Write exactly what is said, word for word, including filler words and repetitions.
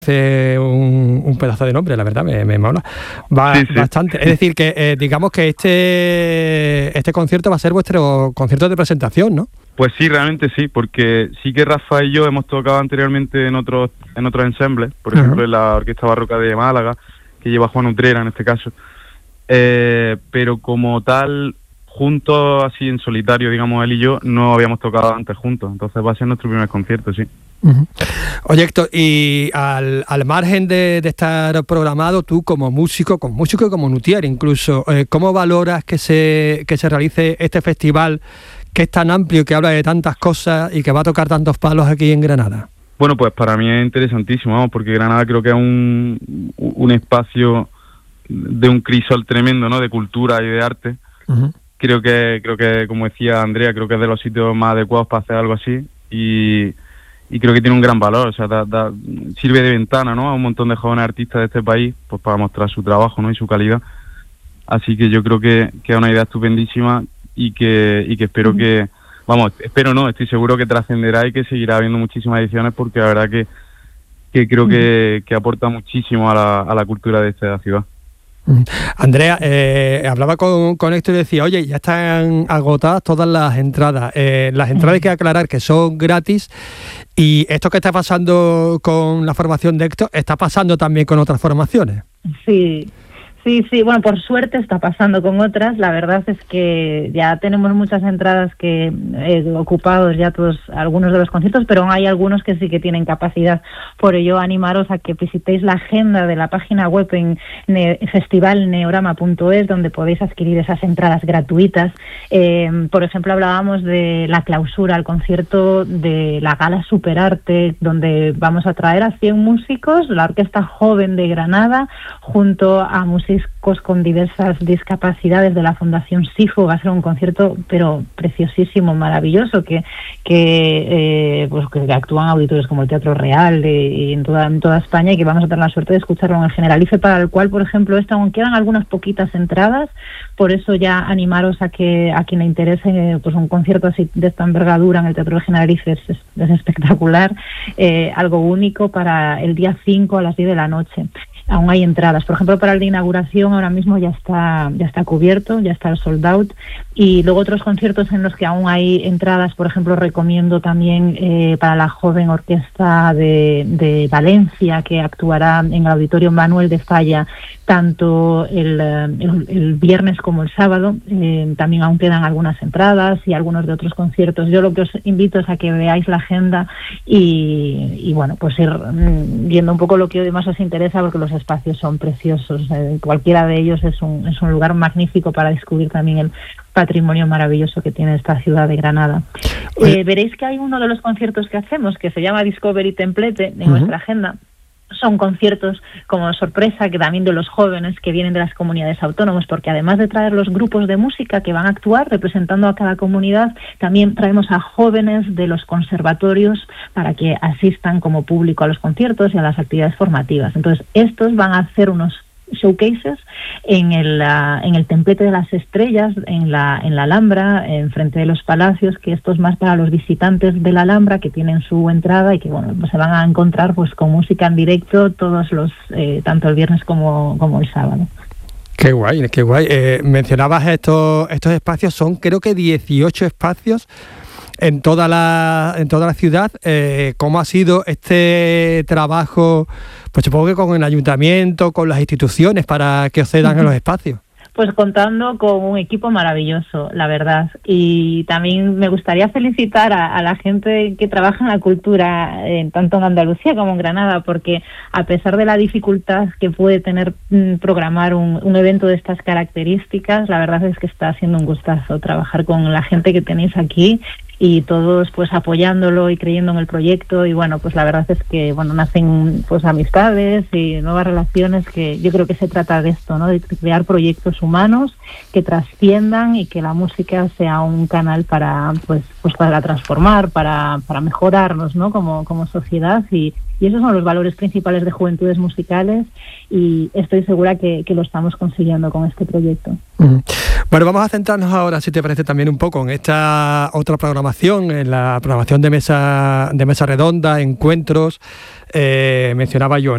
hace un, un pedazo de nombre, la verdad, me, me mola va, sí, sí. bastante. Es decir, que eh, digamos que este este concierto va a ser vuestro concierto de presentación, ¿no? Pues sí, realmente sí, porque sí que Rafa y yo hemos tocado anteriormente en otros en otros ensembles, por ejemplo, uh-huh. en la Orquesta Barroca de Málaga, que lleva Juan Utrera en este caso, eh, pero como tal, juntos, así en solitario, digamos, él y yo, no habíamos tocado antes juntos, entonces va a ser nuestro primer concierto, sí. Uh-huh. Oye, Héctor, y al, al margen de, de estar programado, tú como músico, como músico y como luthier incluso, eh, ¿cómo valoras que se, que se realice este festival que es tan amplio, que habla de tantas cosas y que va a tocar tantos palos aquí en Granada? Bueno, pues para mí es interesantísimo, vamos, porque Granada creo que es un, un espacio de un crisol tremendo, ¿no?, de cultura y de arte. Uh-huh. Creo que, creo que, como decía Andrea, creo que es de los sitios más adecuados para hacer algo así y... y creo que tiene un gran valor, o sea, da, da, sirve de ventana, ¿no?, a un montón de jóvenes artistas de este país, pues para mostrar su trabajo, ¿no?, y su calidad. Así que yo creo que, que es una idea estupendísima y que y que espero que, vamos, espero no, estoy seguro que trascenderá y que seguirá habiendo muchísimas ediciones, porque la verdad que, que creo que, que aporta muchísimo a la, a la cultura de esta ciudad. Andrea, eh, hablaba con, con Héctor y decía, oye, ya están agotadas todas las entradas. Eh, las entradas hay que aclarar que son gratis, y esto que está pasando con la formación de Héctor está pasando también con otras formaciones. Sí, sí, sí, bueno, por suerte está pasando con otras. La verdad es que ya tenemos muchas entradas que eh, ocupados ya todos algunos de los conciertos, pero hay algunos que sí que tienen capacidad. Por ello, animaros a que visitéis la agenda de la página web en ne- festival neorama punto es, donde podéis adquirir esas entradas gratuitas. Eh, por ejemplo, hablábamos de la clausura al concierto de la Gala Superarte, donde vamos a traer a cien músicos, la Orquesta Joven de Granada, junto a músicos con diversas discapacidades de la Fundación SIFO. Va a ser un concierto pero preciosísimo, maravilloso, que que, eh, pues, que actúan auditorios como el Teatro Real de, y en toda, en toda España, y que vamos a tener la suerte de escucharlo en el Generalife, para el cual, por ejemplo, esta, aún quedan algunas poquitas entradas. Por eso ya animaros a que a quien le interese, pues un concierto así de esta envergadura en el Teatro del Generalife es, es, es espectacular, eh, algo único, para el día cinco a las diez de la noche. Aún hay entradas. Por ejemplo, para el de inauguración ahora mismo ya está ya está cubierto, ya está el sold out. Y luego otros conciertos en los que aún hay entradas, por ejemplo, recomiendo también eh, para la joven orquesta de, de Valencia, que actuará en el Auditorio Manuel de Falla tanto el, el, el viernes como el sábado. Eh, también aún quedan algunas entradas y algunos de otros conciertos. Yo lo que os invito es a que veáis la agenda y, y bueno, pues ir mmm, viendo un poco lo que más os interesa, porque los espacios son preciosos. Eh, cualquiera de ellos es un, es un lugar magnífico para descubrir también el patrimonio maravilloso que tiene esta ciudad de Granada. Eh, veréis que hay uno de los conciertos que hacemos que se llama Discovery Templete en uh-huh. nuestra agenda. Son conciertos como sorpresa, que también de los jóvenes que vienen de las comunidades autónomas, porque además de traer los grupos de música que van a actuar representando a cada comunidad, también traemos a jóvenes de los conservatorios para que asistan como público a los conciertos y a las actividades formativas. Entonces, estos van a hacer unos showcases en el uh, en el Templete de las Estrellas, en la en la Alhambra, en frente de los palacios, que esto es más para los visitantes de la Alhambra, que tienen su entrada y que bueno, pues se van a encontrar pues con música en directo todos los eh, tanto el viernes como como el sábado. Qué guay, qué guay. Eh, mencionabas estos estos espacios, son creo que dieciocho espacios en toda la en toda la ciudad. Eh, ¿Cómo ha sido este trabajo? Pues supongo que con el ayuntamiento, con las instituciones, para que os cedan en los espacios. Pues contando con un equipo maravilloso, la verdad. Y también me gustaría felicitar a, a la gente que trabaja en la cultura, eh, tanto en Andalucía como en Granada, porque a pesar de la dificultad que puede tener mm, programar un, un evento de estas características, la verdad es que está siendo un gustazo trabajar con la gente que tenéis aquí, y todos pues apoyándolo y creyendo en el proyecto. Y bueno, pues la verdad es que bueno, nacen pues amistades y nuevas relaciones, que yo creo que se trata de esto, ¿no?, de crear proyectos humanos que trasciendan y que la música sea un canal para pues pues para transformar, para para mejorarnos, ¿no?, como como sociedad, y Y esos son los valores principales de Juventudes Musicales y estoy segura que, que lo estamos consiguiendo con este proyecto. Uh-huh. Bueno, vamos a centrarnos ahora, si te parece, también un poco en esta otra programación, en la programación de mesa, de mesa redonda, encuentros, eh, mencionaba yo,